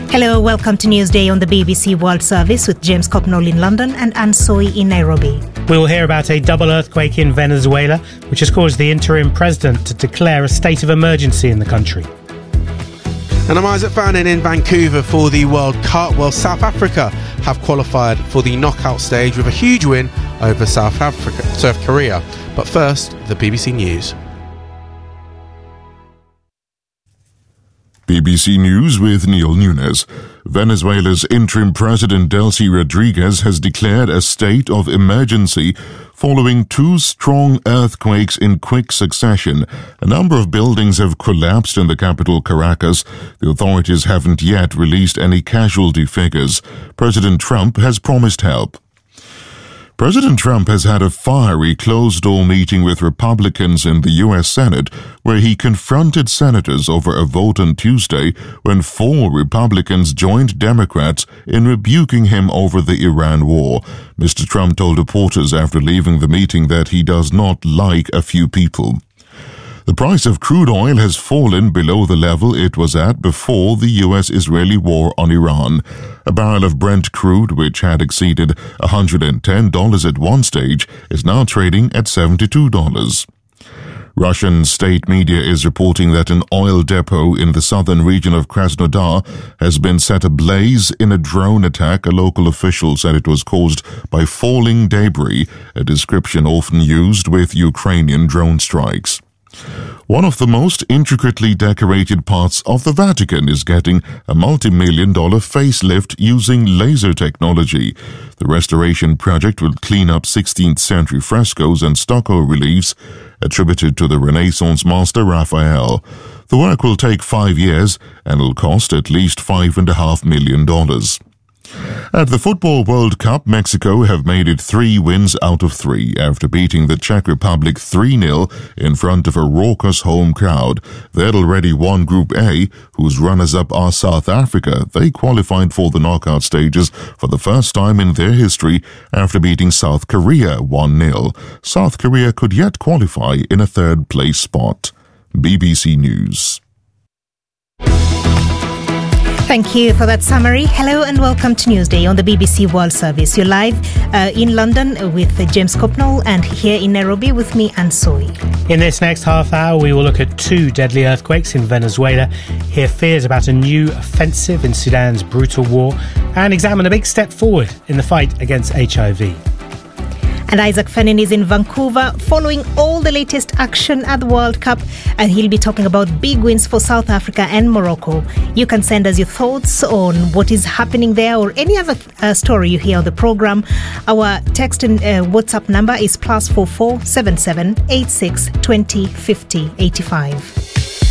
Hello, welcome to Newsday on the BBC World Service with James Copnall in London and Anne Soy in Nairobi. We will hear about a double earthquake in Venezuela, which has caused the interim president to declare a state of emergency in the country. And I'm Isaac Fannin in Vancouver for the World Cup. Well, South Africa have qualified for the knockout stage with a huge win over South Korea. But first, the BBC News. BBC News with Neil Nunes. Venezuela's interim president Delcy Rodriguez has declared a state of emergency following two strong earthquakes in quick succession. A number of buildings have collapsed in the capital, Caracas. The authorities haven't yet released any casualty figures. President Trump has promised help. President Trump has had a fiery closed-door meeting with Republicans in the U.S. Senate, where he confronted senators over a vote on Tuesday when 4 Republicans joined Democrats in rebuking him over the Iran war. Mr. Trump told reporters after leaving the meeting that he does not like a few people. The price of crude oil has fallen below the level it was at before the U.S.-Israeli war on Iran. A barrel of Brent crude, which had exceeded $110 at one stage, is now trading at $72. Russian state media is reporting that an oil depot in the southern region of Krasnodar has been set ablaze in a drone attack. A local official said it was caused by falling debris, a description often used with Ukrainian drone strikes. One of the most intricately decorated parts of the Vatican is getting a multi-million-dollar facelift using laser technology. The restoration project will clean up 16th-century frescoes and stucco reliefs attributed to the Renaissance master Raphael. The work will take 5 years and will cost at least $5.5 million. At the Football World Cup, Mexico have made it 3 wins out of 3 after beating the Czech Republic 3-0 in front of a raucous home crowd. They'd already won Group A, whose runners-up are South Africa. They qualified for the knockout stages for the first time in their history after beating South Korea 1-0. South Korea could yet qualify in a third-place spot. BBC News. Thank you for that summary. Hello and welcome to Newsday on the BBC World Service. You're live in London with James Copnall and here in Nairobi with me, Anne Soy. In this next half hour, we will look at 2 deadly earthquakes in Venezuela, hear fears about a new offensive in Sudan's brutal war, and examine a big step forward in the fight against HIV. And Isaac Fannin is in Vancouver following all the latest action at the World Cup, and he'll be talking about big wins for South Africa and Morocco. You can send us your thoughts on what is happening there or any other story you hear on the programme. Our text and WhatsApp number is +44 77 86 20 50 85.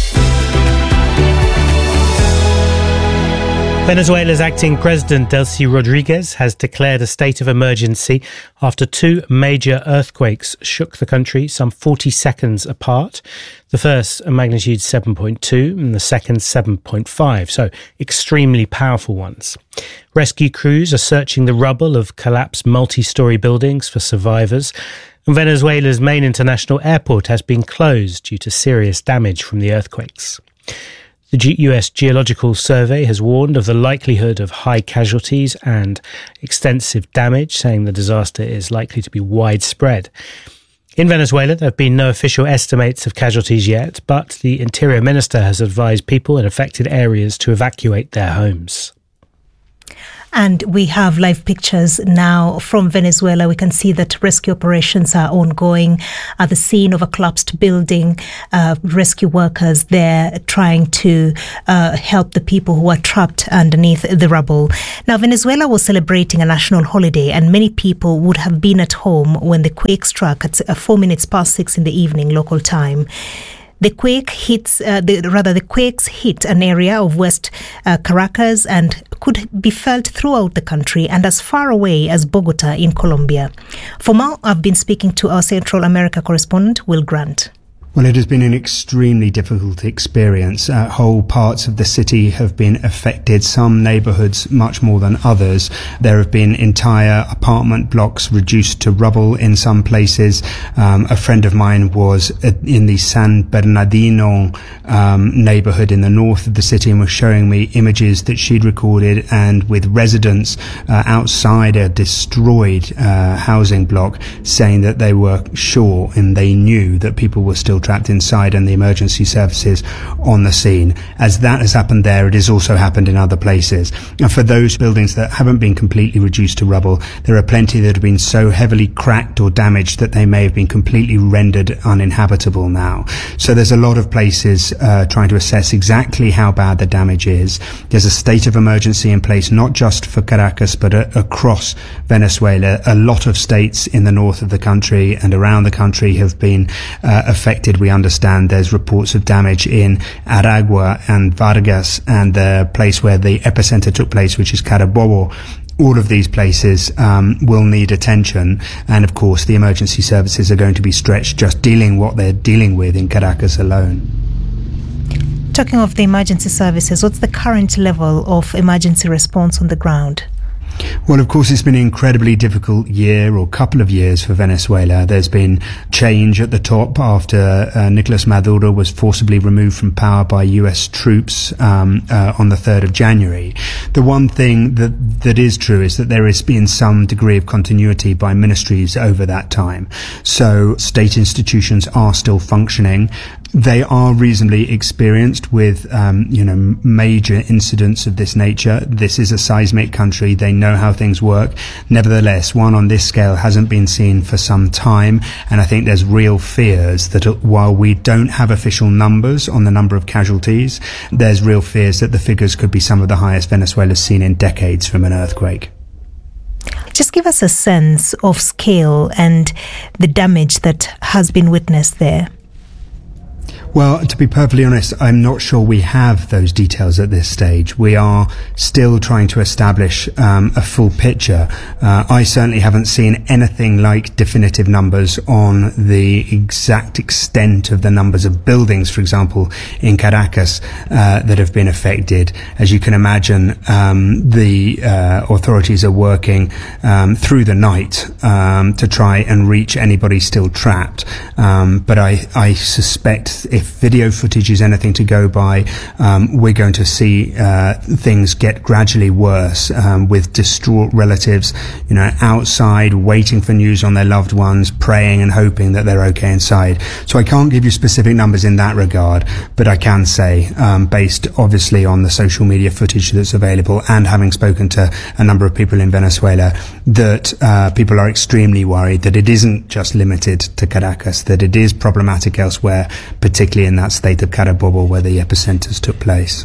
Venezuela's acting president, Delcy Rodriguez, has declared a state of emergency after 2 major earthquakes shook the country some 40 seconds apart. The first, a magnitude 7.2, and the second, 7.5, so extremely powerful ones. Rescue crews are searching the rubble of collapsed multi-storey buildings for survivors. And Venezuela's main international airport has been closed due to serious damage from the earthquakes. The US Geological Survey has warned of the likelihood of high casualties and extensive damage, saying the disaster is likely to be widespread. In Venezuela, there have been no official estimates of casualties yet, but the Interior Minister has advised people in affected areas to evacuate their homes. And we have live pictures now from Venezuela. We can see that rescue operations are ongoing at the scene of a collapsed building. Rescue workers there trying to help the people who are trapped underneath the rubble. Now, Venezuela was celebrating a national holiday, and many people would have been at home when the quake struck at 4 minutes past 6 in the evening local time. The quakes hit an area of West Caracas and could be felt throughout the country and as far away as Bogota in Colombia. For more, I've been speaking to our Central America correspondent, Will Grant. Well, it has been an extremely difficult experience. Whole parts of the city have been affected, some neighbourhoods much more than others. There have been entire apartment blocks reduced to rubble in some places. A friend of mine was in the San Bernardino neighbourhood in the north of the city and was showing me images that she'd recorded, and with residents outside a destroyed housing block saying that they were sure and they knew that people were still trapped inside and the emergency services on the scene. As that has happened there, it has also happened in other places. And for those buildings that haven't been completely reduced to rubble, there are plenty that have been so heavily cracked or damaged that they may have been completely rendered uninhabitable now. So there's a lot of places trying to assess exactly how bad the damage is. There's a state of emergency in place, not just for Caracas, but across Venezuela. A lot of states in the north of the country and around the country have been affected. We understand there's reports of damage in Aragua and Vargas and the place where the epicenter took place, which is Carabobo. All of these places will need attention, and of course the emergency services are going to be stretched just dealing what they're dealing with in Caracas alone. Talking of the emergency services, what's the current level of emergency response on the ground? Well, of course, it's been an incredibly difficult year or couple of years for Venezuela. There's been change at the top after Nicolas Maduro was forcibly removed from power by US troops on the 3rd of January. The one thing that is true is that there has been some degree of continuity by ministries over that time. So state institutions are still functioning. They are reasonably experienced with, major incidents of this nature. This is a seismic country. They know how things work. Nevertheless, one on this scale hasn't been seen for some time. And I think there's real fears that while we don't have official numbers on the number of casualties, there's real fears that the figures could be some of the highest Venezuela's seen in decades from an earthquake. Just give us a sense of scale and the damage that has been witnessed there. Well, to be perfectly honest, I'm not sure we have those details at this stage. We are still trying to establish a full picture. I certainly haven't seen anything like definitive numbers on the exact extent of the numbers of buildings, for example, in Caracas that have been affected. As you can imagine, the authorities are working through the night to try and reach anybody still trapped. But I suspect if video footage is anything to go by, we're going to see things get gradually worse with distraught relatives, outside waiting for news on their loved ones, praying and hoping that they're okay inside. So I can't give you specific numbers in that regard, but I can say, based obviously on the social media footage that's available and having spoken to a number of people in Venezuela, that people are extremely worried that it isn't just limited to Caracas, that it is problematic elsewhere, particularly in that state of Carabobo where the epicenters took place.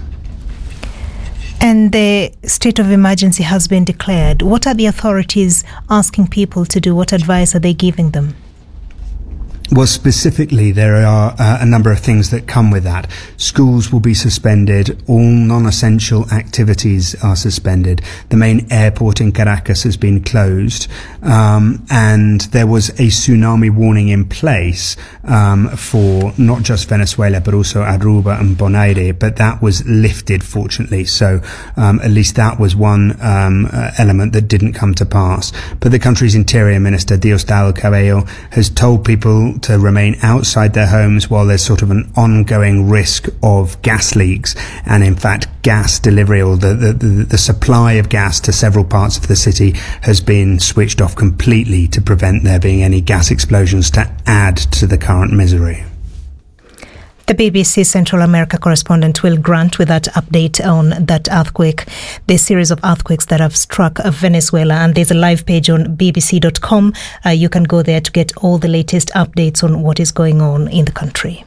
And the state of emergency has been declared. What are the authorities asking people to do? What advice are they giving them? Well, specifically, there are a number of things that come with that. Schools will be suspended. All non-essential activities are suspended. The main airport in Caracas has been closed. And there was a tsunami warning in place for not just Venezuela, but also Aruba and Bonaire. But that was lifted, fortunately. So at least that was one element that didn't come to pass. But the country's Interior Minister, Diosdado Cabello, has told people to remain outside their homes while there's sort of an ongoing risk of gas leaks, and in fact gas delivery or the supply of gas to several parts of the city has been switched off completely to prevent there being any gas explosions to add to the current misery. The BBC Central America correspondent Will Grant with that update on that earthquake, the series of earthquakes that have struck Venezuela. And there's a live page on bbc.com. You can go there to get all the latest updates on what is going on in the country.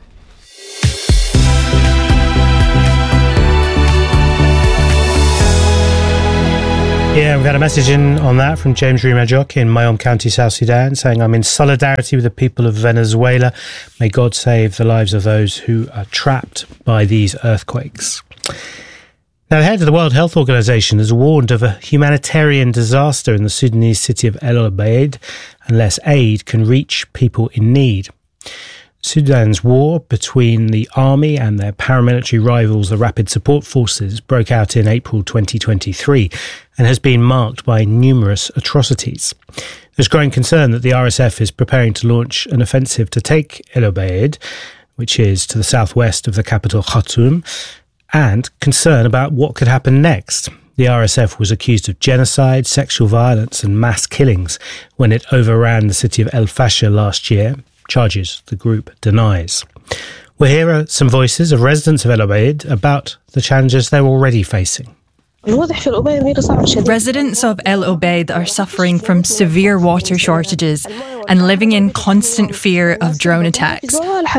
Yeah, we've had a message in on that from James Rimajok in Mayom County, South Sudan, saying, I'm in solidarity with the people of Venezuela. May God save the lives of those who are trapped by these earthquakes. Now, the head of the World Health Organization has warned of a humanitarian disaster in the Sudanese city of El Obeid unless aid can reach people in need. Sudan's war between the army and their paramilitary rivals, the Rapid Support Forces, broke out in April 2023 and has been marked by numerous atrocities. There's growing concern that the RSF is preparing to launch an offensive to take El Obeid, which is to the southwest of the capital Khartoum, and concern about what could happen next. The RSF was accused of genocide, sexual violence and mass killings when it overran the city of El Fasher last year, charges the group denies. Well, here are some voices of residents of El Obeid about the challenges they're already facing. Residents of El Obeid are suffering from severe water shortages and living in constant fear of drone attacks.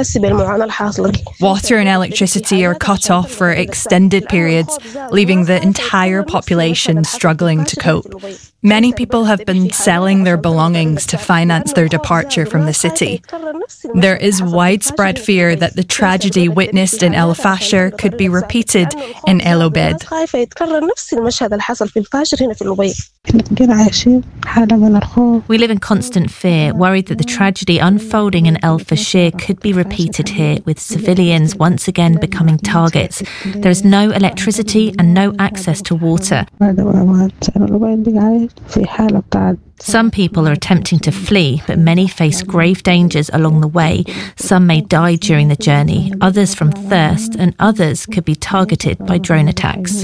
Water and electricity are cut off for extended periods, leaving the entire population struggling to cope. Many people have been selling their belongings to finance their departure from the city. There is widespread fear that the tragedy witnessed in El Fasher could be repeated in El Obeid. We live in constant fear, worried that the tragedy unfolding in El Fasher could be repeated here, with civilians once again becoming targets. There is no electricity and no access to water. Some people are attempting to flee, but many face grave dangers along the way. Some may die during the journey, others from thirst, and others could be targeted by drone attacks.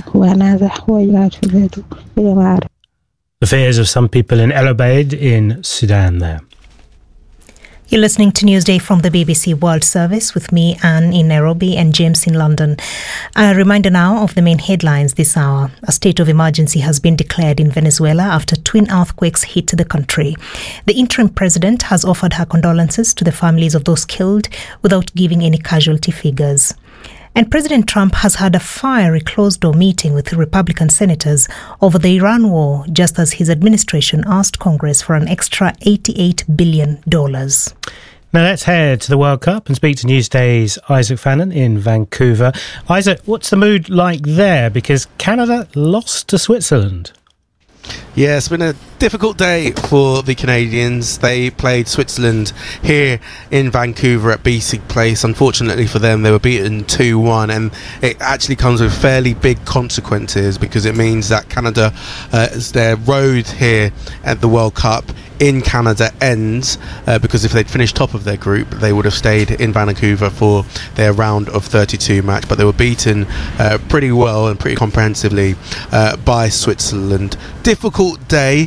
The fears of some people in El Obeid in Sudan there. You're listening to Newsday from the BBC World Service with me, Anne, in Nairobi, and James in London. A reminder now of the main headlines this hour. A state of emergency has been declared in Venezuela after twin earthquakes hit the country. The interim president has offered her condolences to the families of those killed without giving any casualty figures. And President Trump has had a fiery closed-door meeting with Republican senators over the Iran war, just as his administration asked Congress for an extra $88 billion. Now let's head to the World Cup and speak to Newsday's Isaac Fannin in Vancouver. Isaac, what's the mood like there? Because Canada lost to Switzerland. Yeah, it's been a difficult day for the Canadians. They played Switzerland here in Vancouver at BC Place. Unfortunately for them, they were beaten 2-1, and it actually comes with fairly big consequences because it means that Canada, their road here at the World Cup in Canada ends, because if they'd finished top of their group, they would have stayed in Vancouver for their round of 32 match, but they were beaten pretty well and pretty comprehensively by Switzerland. Difficult day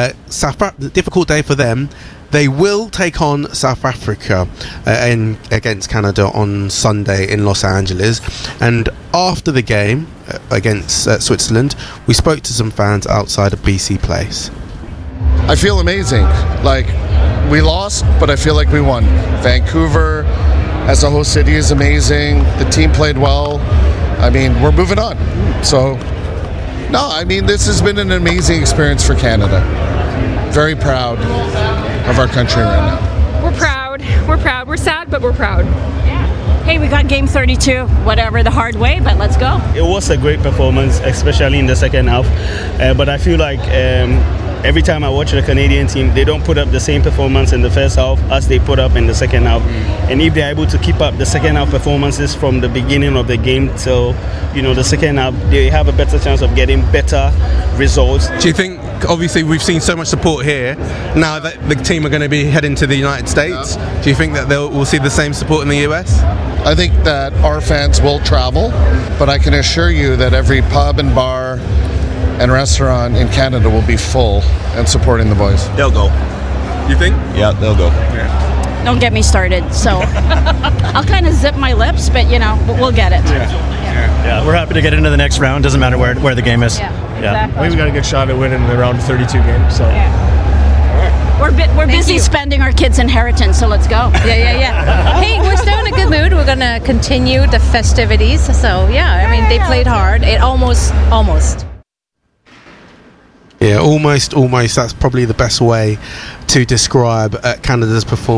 for them. They will take on South Africa against Canada on Sunday in Los Angeles. And after the game against Switzerland, we spoke to some fans outside of BC Place. I feel amazing. Like, we lost, but I feel like we won. Vancouver as a host city is amazing. The team played well. I mean, we're moving on. So, no, I mean, this has been an amazing experience for Canada. Very proud of our country right now. We're proud. We're sad, but we're proud. Yeah. Hey, we got game 32, whatever, the hard way, but let's go. It was a great performance, especially in the second half. But I feel like every time I watch the Canadian team, they don't put up the same performance in the first half as they put up in the second half. And if they're able to keep up the second half performances from the beginning of the game till, the second half, they have a better chance of getting better results. Do you think, obviously we've seen so much support here, now that the team are going to be heading to the United States, do you think that we'll see the same support in the US? I think that our fans will travel, but I can assure you that every pub and bar and restaurant in Canada will be full and supporting the boys. They'll go. You think? Yeah, they'll go. Yeah. Don't get me started. So I'll kind of zip my lips, but we'll get it. Yeah, we're happy to get into the next round. Doesn't matter where the game is. Yeah, exactly. I think we got a good shot at winning the round 32 game. So. Yeah. We're busy spending our kids' inheritance, so let's go. Yeah. Hey, we're still in a good mood. We're going to continue the festivities. So, they played hard. It almost. Yeah, almost. That's probably the best way to describe Canada's performance.